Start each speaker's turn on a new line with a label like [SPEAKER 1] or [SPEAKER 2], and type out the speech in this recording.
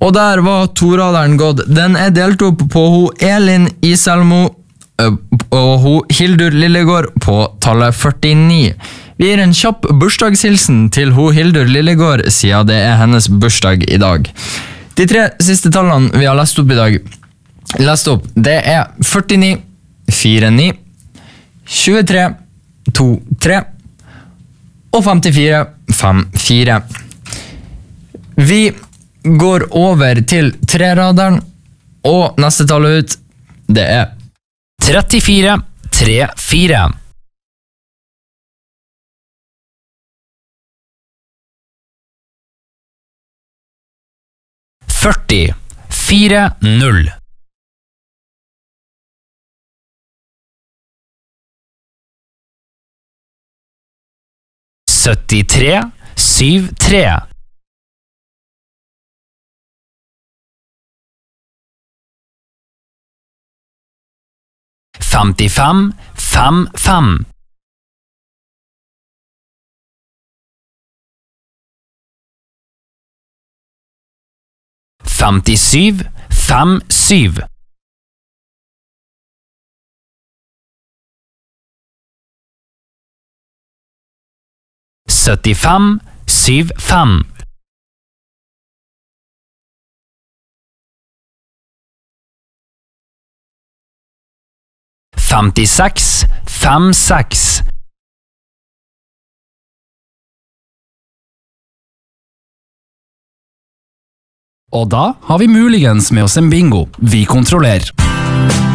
[SPEAKER 1] Og der var toraderen gått. Den delt opp på ho Elin Iselmo og ho Hildur Lillegård på tallet 49. Vi gir en kjapp bursdagshilsen til ho Hildur Lillegård, siden det hennes bursdag i dag. De 3 siste tallene vi har lest opp i dag, det 49, 49, 23, 23 og 54, 54. Vi går over til treraderen, og neste tall ut, det
[SPEAKER 2] 34, 34. 40, 4, 0. 73, 7, 3. 55, 5, 5. 57, 5, 7. 75, 7, 5. 56, 5, 6.
[SPEAKER 3] Og da har vi muligens med oss en bingo. Vi kontrollerer.